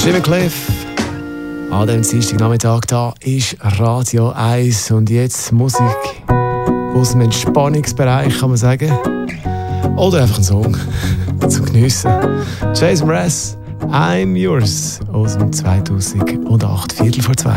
Jimmy Cliff. An diesem Dienstagnachmittag da ist Radio 1 und jetzt Musik aus dem Entspannungsbereich, kann man sagen. Oder einfach ein Song zum Geniessen. Jason Mraz, I'm Yours aus dem 2008, 2:15.